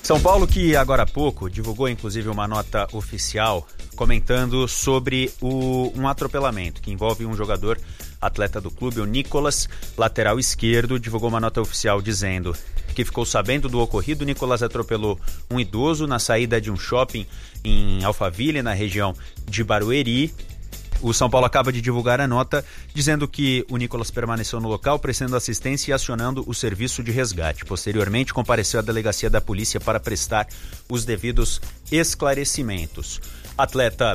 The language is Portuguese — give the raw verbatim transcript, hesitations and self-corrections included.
São Paulo, que agora há pouco divulgou inclusive uma nota oficial comentando sobre o, um atropelamento que envolve um jogador atleta do clube, o Nicolas, lateral esquerdo, divulgou uma nota oficial dizendo que ficou sabendo do ocorrido. O Nicolas atropelou um idoso na saída de um shopping em Alphaville, na região de Barueri. O São Paulo acaba de divulgar a nota dizendo que o Nicolas permaneceu no local prestando assistência e acionando o serviço de resgate. Posteriormente, compareceu à delegacia da polícia para prestar os devidos esclarecimentos. Atleta